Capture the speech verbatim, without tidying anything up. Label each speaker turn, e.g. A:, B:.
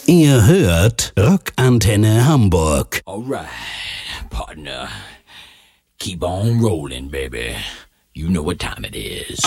A: Ihr hört Rockantenne Hamburg.
B: Alright, partner. Keep on rolling, baby. You know what time it is.